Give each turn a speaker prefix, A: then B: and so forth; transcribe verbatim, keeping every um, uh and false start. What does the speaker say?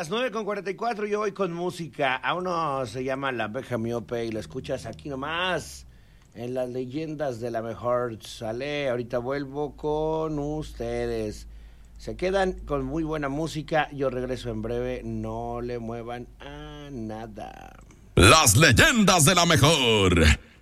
A: las nueve con cuarenta y cuatro, yo voy con música. A uno se llama La Abeja Miope y lo escuchas aquí nomás, en las leyendas de la mejor. Sale, ahorita vuelvo con ustedes. Se quedan con muy buena música, yo regreso en breve, no le muevan a nada.
B: Las leyendas de la mejor.